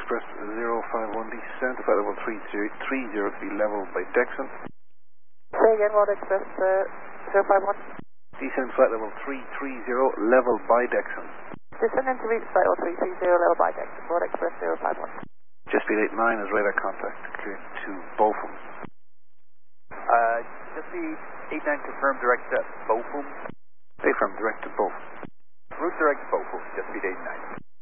Express 051 descent to flight level 30 to be level by Dexon. Say again, World Express 051. Descent flight level 330, level by Dexon. Descending to reach flight level 330, level by Dexon. World Express 051. Just speed 89 is radar contact, clear to Bochum. Just speed 89 confirmed direct to Bochum. Confirmed direct to Bochum. Route direct to Bochum, just speed 89.